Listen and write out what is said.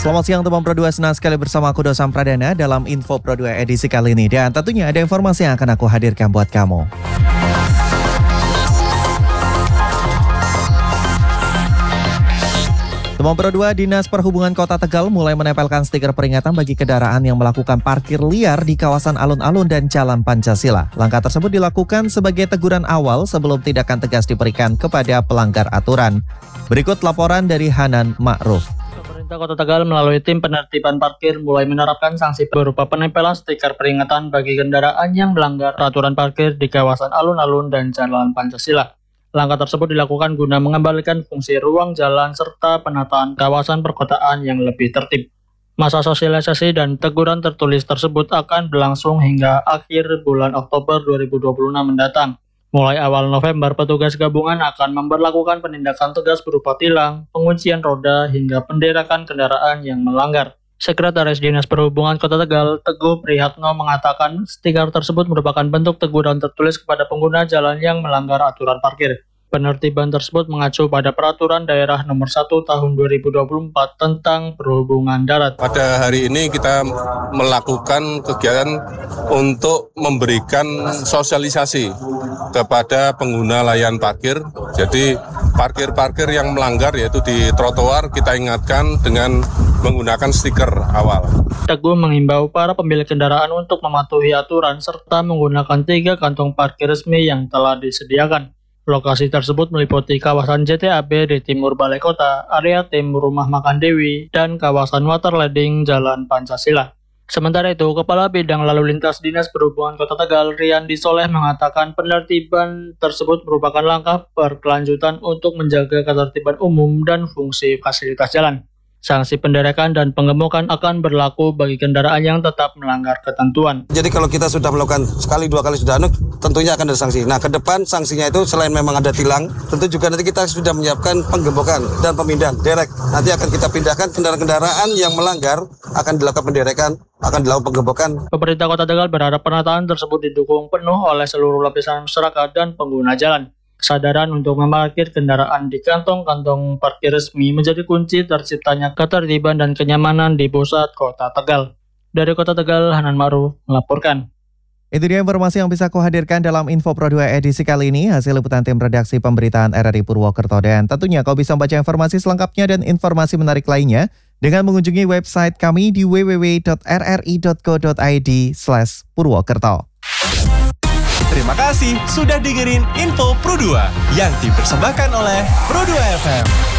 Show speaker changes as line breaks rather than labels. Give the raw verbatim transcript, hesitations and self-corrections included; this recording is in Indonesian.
Selamat siang teman Pro dua, senang sekali bersama aku Dosam Pradana dalam Info Pro dua edisi kali ini. Dan tentunya ada informasi yang akan aku hadirkan buat kamu. Teman Pro dua, Dinas Perhubungan Kota Tegal mulai menempelkan stiker peringatan bagi kendaraan yang melakukan parkir liar di kawasan alun-alun dan Jalan Pancasila. Langkah tersebut dilakukan sebagai teguran awal sebelum tindakan tegas diberikan kepada pelanggar aturan. Berikut laporan dari Hanan Ma'ruf.
Pemerintah Kota Tegal melalui tim penertiban parkir mulai menerapkan sanksi berupa penempelan stiker peringatan bagi kendaraan yang melanggar peraturan parkir di kawasan alun-alun dan Jalan Pancasila. Langkah tersebut dilakukan guna mengembalikan fungsi ruang jalan serta penataan kawasan perkotaan yang lebih tertib. Masa sosialisasi dan teguran tertulis tersebut akan berlangsung hingga akhir bulan Oktober dua ribu dua puluh enam mendatang. Mulai awal November, petugas gabungan akan memberlakukan penindakan tegas berupa tilang, penguncian roda, hingga penderakan kendaraan yang melanggar. Sekretaris Dinas Perhubungan Kota Tegal, Teguh Prihatno, mengatakan stiker tersebut merupakan bentuk teguran tertulis kepada pengguna jalan yang melanggar aturan parkir. Penertiban tersebut mengacu pada Peraturan Daerah Nomor satu Tahun dua ribu dua puluh empat tentang Perhubungan Darat.
Pada hari ini kita melakukan kegiatan untuk memberikan sosialisasi kepada pengguna layan parkir. Jadi parkir-parkir yang melanggar yaitu di trotoar kita ingatkan dengan menggunakan stiker awal.
Teguh mengimbau para pemilik kendaraan untuk mematuhi aturan serta menggunakan tiga kantong parkir resmi yang telah disediakan. Lokasi tersebut meliputi kawasan J T A B di timur Balai Kota, area timur Rumah Makan Dewi, dan kawasan Waterleding Jalan Pancasila. Sementara itu, Kepala Bidang Lalu Lintas Dinas Perhubungan Kota Tegal, Riyandi Soleh, mengatakan penertiban tersebut merupakan langkah berkelanjutan untuk menjaga ketertiban umum dan fungsi fasilitas jalan. Sanksi penderakan dan penggemukan akan berlaku bagi kendaraan yang tetap melanggar ketentuan.
Jadi kalau kita sudah melakukan sekali dua kali sudah anu, tentunya akan ada sanksi. Nah, ke depan sanksinya itu selain memang ada tilang, tentu juga nanti kita sudah menyiapkan penggemukan dan pemindahan derek. Nanti akan kita pindahkan kendaraan-kendaraan yang melanggar, akan dilakukan penderakan, akan dilakukan penggemukan.
Pemerintah Kota Tegal berharap penataan tersebut didukung penuh oleh seluruh lapisan masyarakat dan pengguna jalan. Kesadaran untuk memarkir kendaraan di kantong-kantong parkir resmi menjadi kunci terciptanya ketertiban dan kenyamanan di pusat Kota Tegal. Dari Kota Tegal, Hanan Ma'ruf melaporkan.
Itu dia informasi yang bisa aku hadirkan dalam Info Pro dua edisi kali ini, hasil liputan tim redaksi pemberitaan R R I Purwokerto. Dan tentunya kau bisa membaca informasi selengkapnya dan informasi menarik lainnya dengan mengunjungi website kami di w w w dot r r i dot co dot i d slash purwokerto.
Terima kasih sudah dengerin Info Pro dua yang dipersembahkan oleh Pro dua F M.